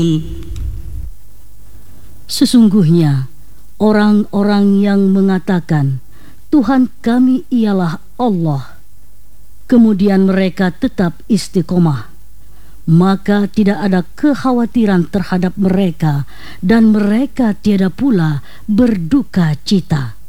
Sesungguhnya orang-orang yang mengatakan Tuhan kami ialah Allah, kemudian mereka tetap istiqomah, maka tidak ada kekhawatiran terhadap mereka dan mereka tiada pula berduka cita.